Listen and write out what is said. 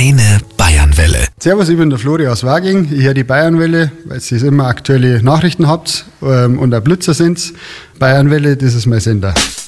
Deine Bayernwelle. Servus, ich bin der Flori aus Waging. Ich höre die Bayernwelle, weil ihr immer aktuelle Nachrichten habt und auch Blitzer sind. Bayernwelle, das ist mein Sender.